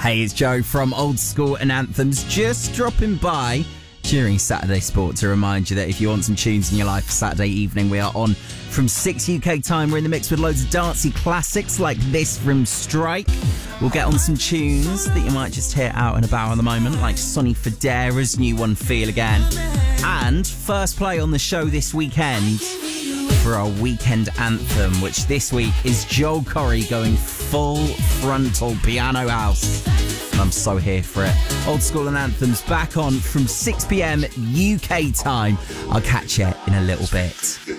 Hey, it's Joe from Old School and Anthems, just dropping by during Saturday Sport to remind you that if you want some tunes in your life for Saturday evening, we are on from 6 UK time. We're in the mix with loads of dancey classics like this from Strike. We'll get on some tunes that you might just hear out and about at the moment, like Sonny Fodera's new one, Feel Again. And first play on the show this weekend for our weekend anthem, which this week is Joel Corry going full frontal piano house. And I'm so here for it. Old School and Anthems back on from 6 p.m. UK time. I'll catch you in a little bit.